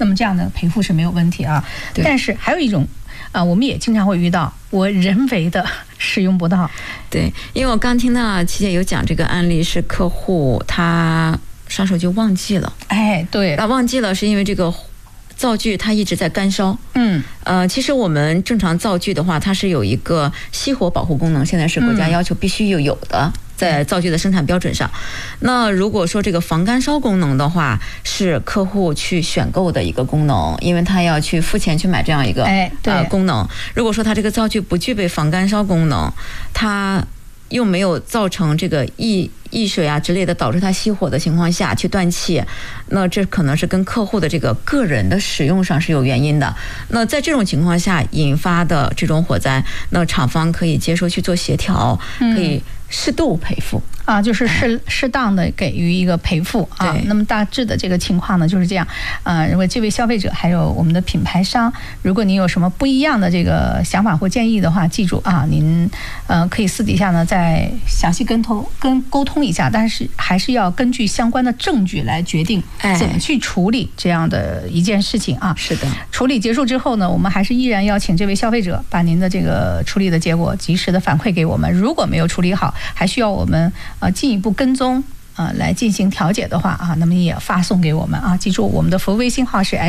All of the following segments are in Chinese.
那么这样的赔付是没有问题啊。但是还有一种我们也经常会遇到，我人为的使用不到。 对，因为我刚听到琪姐有讲这个案例，是客户他刷手机忘记了。 哎，对， 他忘记了是因为这个灶具它一直在干烧。其实我们正常灶具的话，它是有一个熄火保护功能，现在是国家要求必须有的。在灶具的生产标准上，那如果说这个防干烧功能的话，是客户去选购的一个功能，因为他要去付钱去买这样一个功能。如果说他这个灶具不具备防干烧功能，它又没有造成这个易水啊之类的导致它熄火的情况下去断气，那这可能是跟客户的这个个人的使用上是有原因的。那在这种情况下引发的这种火灾，那厂方可以接受去做协调，可以适度赔付啊，就是适当的给予一个赔付啊。那么大致的这个情况呢就是这样如果这位消费者还有我们的品牌商，如果您有什么不一样的这个想法或建议的话，记住啊，您可以私底下呢再详细沟通一下，但是还是要根据相关的证据来决定怎么去处理这样的一件事情啊。 是的， 处理结束之后呢，我们还是依然要请这位消费者把您的这个处理的结果及时的反馈给我们。如果没有处理好，还需要我们进一步跟踪来进行调解的话那么也发送给我们记住我们的服务微信号是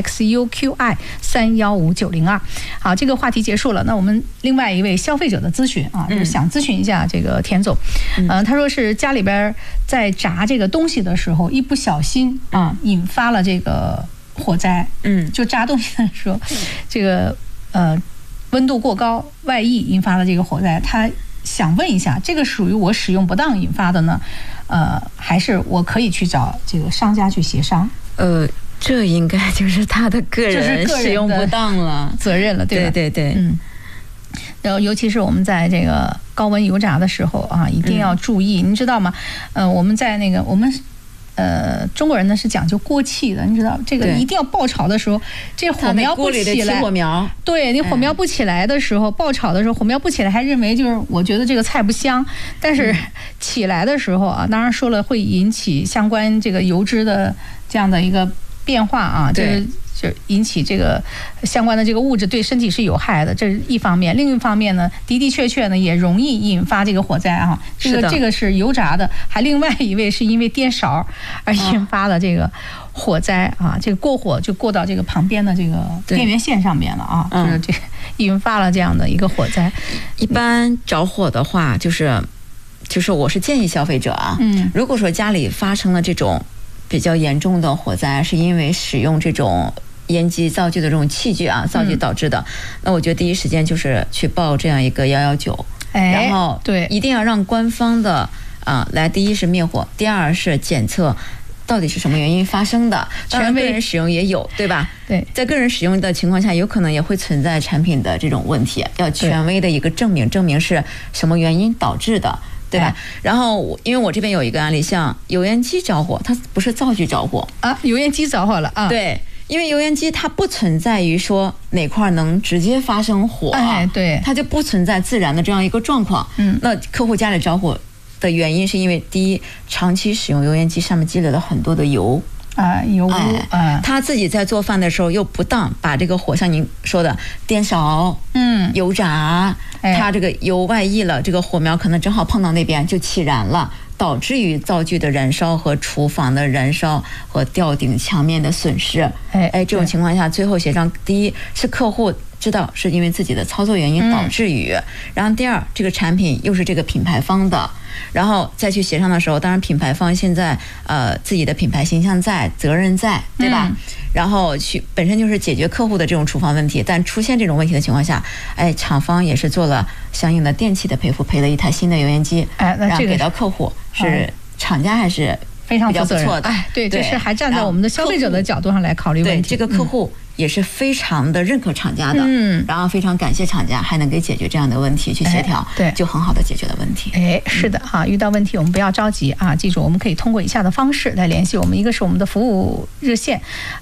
XUQI315902。好，这个话题结束了。那我们另外一位消费者的咨询就是想咨询一下这个田总。他说是家里边在炸这个东西的时候一不小心引发了这个火灾。就炸东西的时候这个温度过高外溢引发了这个火灾。他想问一下，这个属于我使用不当引发的呢，还是我可以去找这个商家去协商？ 这应该就是他的个人使用不当了， 责任了，对吧？ 对。 然后尤其是我们在这个高温油炸的时候一定要注意，您知道吗？我们在中国人呢是讲究锅气的，你知道这个一定要爆炒的时候，这火苗不起来， 火苗， 对，你火苗不起来的时候，爆炒的时候火苗不起来，还认为就是我觉得这个菜不香，但是起来的时候当然说了会引起相关这个油脂的这样的一个变化就引起这个相关的这个物质对身体是有害的，这是一方面。另一方面呢，的确呢也容易引发这个火灾这个是油炸的，还另外一位是因为颠勺而引发的这个火灾这个过火就过到这个旁边的这个电源线上面了就是这引发了这样的一个火灾。 一般着火的话，就是我是建议消费者如果说家里发生了这种比较严重的火灾，是因为使用这种烟机灶具的这种器具灶具导致的，那我觉得第一时间就是去报这样一个119，然后一定要让官方的来，第一是灭火，第二是检测到底是什么原因发生的。当然个人使用也有，对吧？ 对，在个人使用的情况下，有可能也会存在产品的这种问题，要权威的一个证明是什么原因导致的，对吧？然后因为我这边有一个案例，像油烟机着火，它不是灶具着火油烟机着火了对，因为油烟机它不存在于说哪块能直接发生火对， 它就不存在自燃的这样一个状况。那客户家里着火的原因是因为第一，长期使用油烟机上面积累了很多的油油污他自己在做饭的时候又不当把这个火，像您说的颠勺油炸它这个油外溢了，这个火苗可能正好碰到那边就起燃了，导致于灶具的燃烧和厨房的燃烧和吊顶墙面的损失。这种情况下最后协商，第一是客户知道是因为自己的操作原因导致于然后第二这个产品又是这个品牌方的，然后再去协商的时候，当然品牌方现在自己的品牌形象在，责任在，对吧？然后本身就是解决客户的这种厨房问题，但出现这种问题的情况下，厂方也是做了相应的电器的赔付，赔了一台新的油烟机，然后给到客户，是厂家还是非常比较不错的。 对，这是还站在我们的消费者的角度上来考虑问题。 这个客户也是非常的认可厂家的，然后非常感谢厂家还能给解决这样的问题去协调，对，就很好的解决了问题。 是的遇到问题我们不要着急记住我们可以通过以下的方式来联系我们，一个是我们的服务热线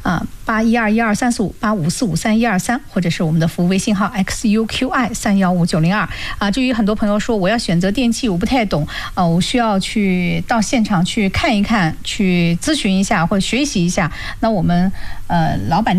8121234585453123，或者是我们的服务微信号 XUQI315902至于很多朋友说我要选择电器我不太懂我需要去到现场去看一看，去咨询一下或者学习一下，那我们老板